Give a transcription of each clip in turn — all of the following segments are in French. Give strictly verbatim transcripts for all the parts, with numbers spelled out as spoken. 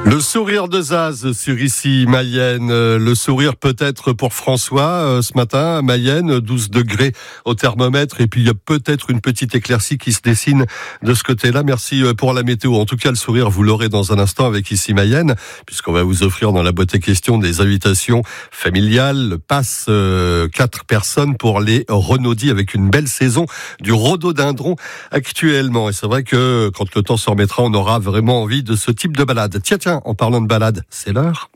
Le sourire de Zaz sur ici Mayenne. Le sourire peut-être pour François ce matin à Mayenne, douze degrés au thermomètre, et puis il y a peut-être une petite éclaircie qui se dessine de ce côté-là. Merci pour la météo. En tout cas, le sourire, vous l'aurez dans un instant avec ici Mayenne, puisqu'on va vous offrir dans la boîte à questions des invitations familiales. Le passe euh, quatre personnes pour les Renaudis avec une belle saison du rhododendron actuellement. Et c'est vrai que quand le temps se remettra, on aura vraiment envie de ce type de balade. Tiens, tiens, en parlant de balade, c'est l'heure.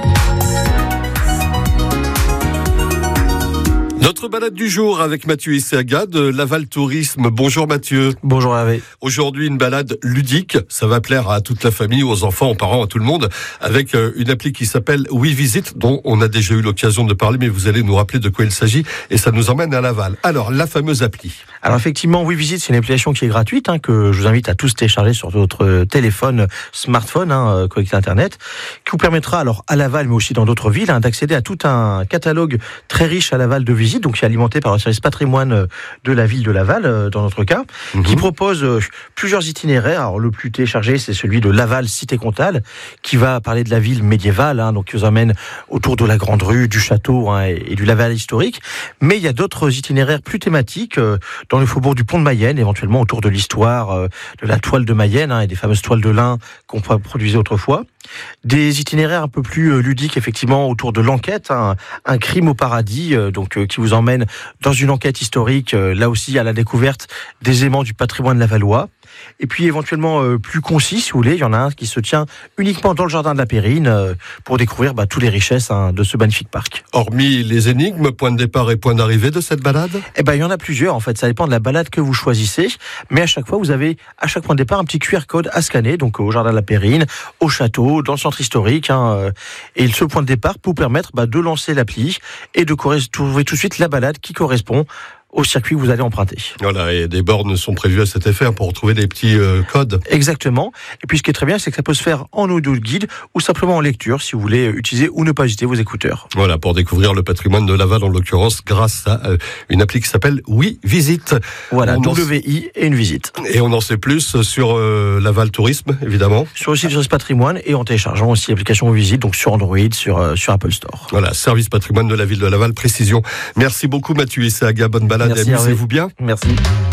Notre balade du jour avec Mathieu Issaga de Laval Tourisme. Bonjour Mathieu. Bonjour Hervé. Aujourd'hui, une balade ludique. Ça va plaire à toute la famille, aux enfants, aux parents, à tout le monde, avec une appli qui s'appelle WeVisit, dont on a déjà eu l'occasion de parler, mais vous allez nous rappeler de quoi il s'agit, et ça nous emmène à Laval. Alors, la fameuse appli. Alors effectivement, WeVisit, c'est une application qui est gratuite, hein, que je vous invite à tous télécharger sur votre téléphone, smartphone, hein, connecté à Internet, qui vous permettra, alors à Laval, mais aussi dans d'autres villes, hein, d'accéder à tout un catalogue très riche à Laval de visites, donc qui est alimenté par le service patrimoine de la ville de Laval, dans notre cas, mmh. qui propose plusieurs itinéraires. Alors le plus téléchargé, c'est celui de Laval Cité Comtale, qui va parler de la ville médiévale, hein, donc qui vous amène autour de la Grande Rue, du château, hein, et, et du Laval historique. Mais il y a d'autres itinéraires plus thématiques, euh, dans le faubourg du Pont de Mayenne, éventuellement autour de l'histoire euh, de la toile de Mayenne, hein, et des fameuses toiles de lin qu'on produisait autrefois. Des itinéraires un peu plus euh, ludiques, effectivement, autour de l'enquête, hein, un crime au paradis, euh, donc euh, qui vous emmène dans une enquête historique, euh, là aussi à la découverte des éléments du patrimoine lavallois. Et puis éventuellement euh, plus concis, si vous voulez, il y en a un qui se tient uniquement dans le jardin de la Périne euh, pour découvrir bah, toutes les richesses, hein, de ce magnifique parc. Hormis les énigmes, point de départ et point d'arrivée de cette balade ? Eh ben, il y en a plusieurs, en fait, ça dépend de la balade que vous choisissez, mais à chaque fois, vous avez à chaque point de départ un petit Q R code à scanner, donc au jardin de la Périne, au château, dans le centre historique, hein, euh, et ce point de départ peut vous permettre bah, de lancer l'appli et de trouver tout de suite la balade qui correspond au circuit que vous allez emprunter. Voilà, et des bornes sont prévues à cet effet pour retrouver des petits euh, codes. Exactement. Et puis ce qui est très bien, c'est que ça peut se faire en audio guide ou simplement en lecture, si vous voulez utiliser ou ne pas hésiter vos écouteurs. Voilà, pour découvrir le patrimoine de Laval, en l'occurrence, grâce à euh, une appli qui s'appelle WeVisit. Voilà, on W I et une visite. Et on en sait plus sur euh, Laval Tourisme, évidemment. Sur le site du service patrimoine et en téléchargeant aussi l'application WeVisit, donc sur Android, sur, euh, sur Apple Store. Voilà, service patrimoine de la ville de Laval, précision. Merci beaucoup Mathieu Issaga, bonne balade. Merci, amusez-vous bien. Merci.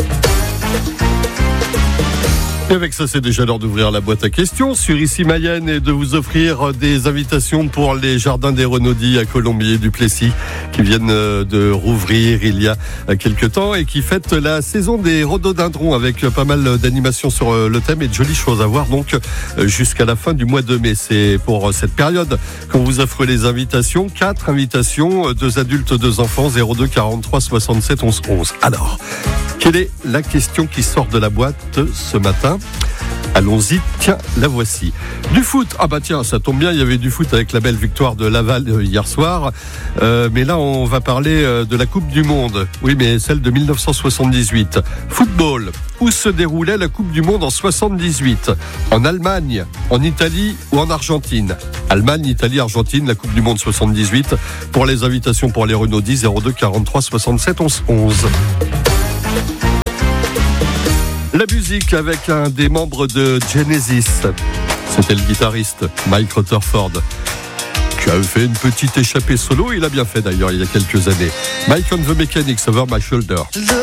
Et avec ça, c'est déjà l'heure d'ouvrir la boîte à questions sur ici Mayenne et de vous offrir des invitations pour les jardins des Renaudis à Colombier du Plessis qui viennent de rouvrir il y a quelques temps et qui fêtent la saison des rhododendrons avec pas mal d'animations sur le thème et de jolies choses à voir donc jusqu'à la fin du mois de mai. C'est pour cette période qu'on vous offre les invitations. Quatre invitations, deux adultes, deux enfants, zéro deux quarante-trois soixante-sept onze onze. Alors, quelle est la question qui sort de la boîte ce matin ? Allons-y, tiens, la voici. Du foot, ah bah tiens, ça tombe bien, il y avait du foot avec la belle victoire de Laval euh, hier soir. Euh, mais là, on va parler euh, de la Coupe du Monde. Oui, mais celle de dix-neuf cent soixante-dix-huit. Football, où se déroulait la Coupe du Monde en soixante-dix-huit ? En Allemagne, en Italie ou en Argentine ? Allemagne, Italie, Argentine, la Coupe du Monde soixante-dix-huit. Pour les invitations pour les Renaudis, zéro deux quarante-trois soixante-sept onze onze. La musique avec un des membres de Genesis. C'était le guitariste Mike Rutherford qui a fait une petite échappée solo. Il a bien fait d'ailleurs il y a quelques années. Mike on the Mechanics, Over My Shoulder.